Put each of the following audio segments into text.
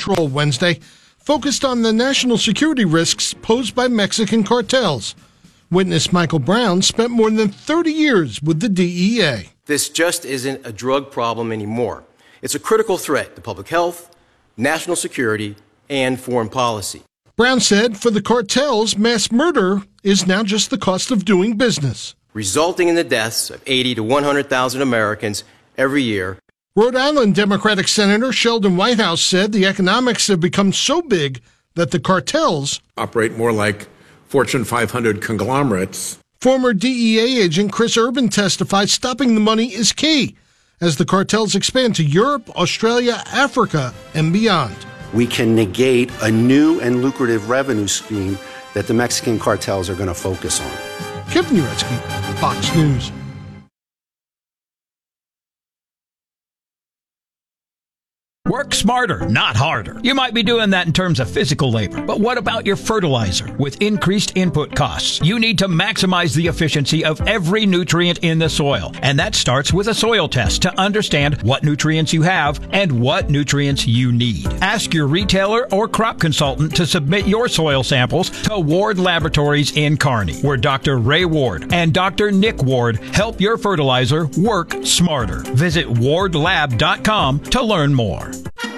Patrol Wednesday focused on the national security risks posed by Mexican cartels. Witness Michael Brown spent more than 30 years with the DEA. This just isn't a drug problem anymore. It's a critical threat to public health, national security, and foreign policy. Brown said for the cartels, mass murder is now just the cost of doing business, resulting in the deaths of 80 to 100,000 Americans every year. Rhode Island Democratic Senator Sheldon Whitehouse said the economics have become so big that the cartels operate more like Fortune 500 conglomerates. Former DEA agent Chris Urban testified stopping the money is key as the cartels expand to Europe, Australia, Africa, and beyond. We can negate a new and lucrative revenue stream that the Mexican cartels are going to focus on. Kevin Uretsky, Fox News. Work smarter, not harder. You might be doing that in terms of physical labor, but what about your fertilizer? With increased input costs, you need to maximize the efficiency of every nutrient in the soil. And that starts with a soil test to understand what nutrients you have and what nutrients you need. Ask your retailer or crop consultant to submit your soil samples to Ward Laboratories in Kearney, where Dr. Ray Ward and Dr. Nick Ward help your fertilizer work smarter. Visit wardlab.com to learn more.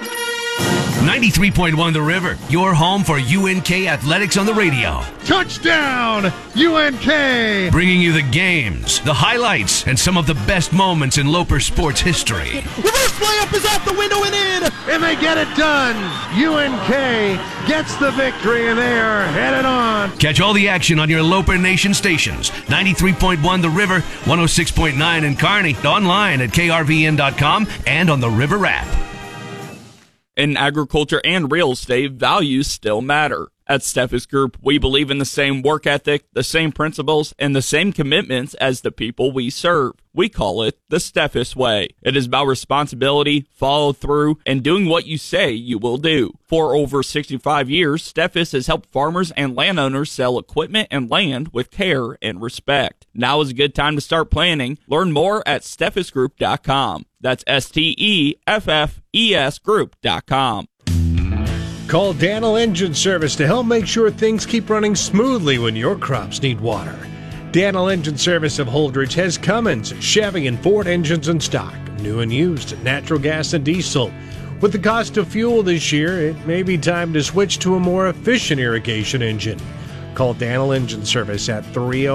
93.1 The River, your home for UNK Athletics on the radio. Touchdown, UNK! Bringing you the games, the highlights, and some of the best moments in Loper sports history. Reverse layup is out the window and in, and they get it done. UNK gets the victory, and they are headed on. Catch all the action on your Loper Nation stations. 93.1 The River, 106.9 in Kearney, online at krvn.com and on the River app. In agriculture and real estate, values still matter. At Steffes Group, we believe in the same work ethic, the same principles, and the same commitments as the people we serve. We call it the Steffes Way. It is about responsibility, follow through, and doing what you say you will do. For over 65 years, Steffes has helped farmers and landowners sell equipment and land with care and respect. Now is a good time to start planning. Learn more at steffesgroup.com. That's STEFFES group.com. Call Daniel Engine Service to help make sure things keep running smoothly when your crops need water. Daniel Engine Service of Holdridge has Cummins, Chevy, and Ford engines in stock, new and used, natural gas and diesel. With the cost of fuel this year, it may be time to switch to a more efficient irrigation engine. Call Daniel Engine Service at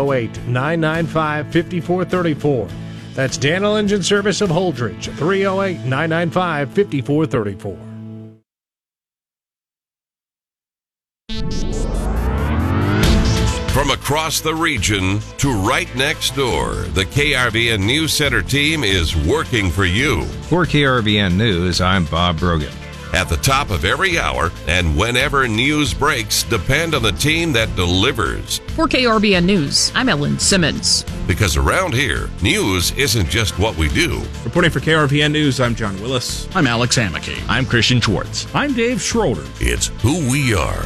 308-995-5434. That's Daniel Engine Service of Holdridge, 308-995-5434. From across the region to right next door, the KRVN News Center team is working for you. For KRVN News, I'm Bob Brogan. At the top of every hour and whenever news breaks, depend on the team that delivers. For KRVN News, I'm Ellen Simmons. Because around here, news isn't just what we do. Reporting for KRVN News, I'm John Willis. I'm Alex Amicky. I'm Christian Schwartz. I'm Dave Schroeder. It's who we are.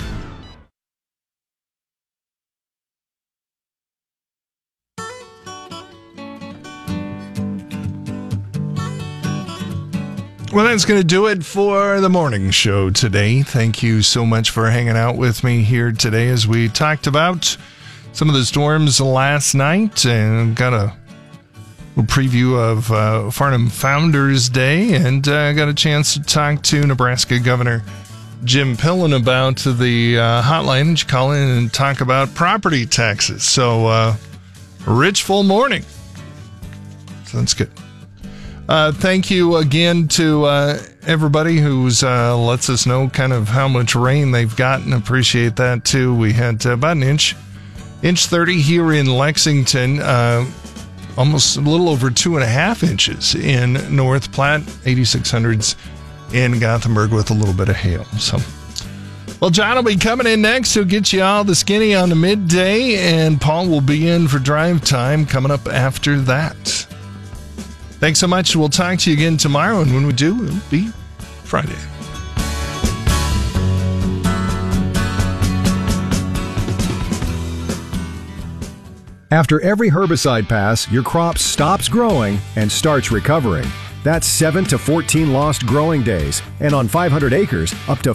Well, that's going to do it for the morning show today. Thank you so much for hanging out with me here today as we talked about some of the storms last night and got a preview of Farnham Founders Day and got a chance to talk to Nebraska Governor Jim Pillen about the hotline. And you call in and talk about property taxes. So, rich, full morning. So that's good. Thank you again to everybody who's lets us know kind of how much rain they've gotten. Appreciate that, too. We had about an inch 30 here in Lexington, almost a little over 2.5 inches in North Platte, 8600s in Gothenburg with a little bit of hail. So, well, John will be coming in next. He'll get you all the skinny on the midday, and Paul will be in for drive time coming up after that. Thanks so much. We'll talk to you again tomorrow, and when we do, it'll be Friday. After every herbicide pass, your crop stops growing and starts recovering. That's 7 to 14 lost growing days, and on 500 acres, up to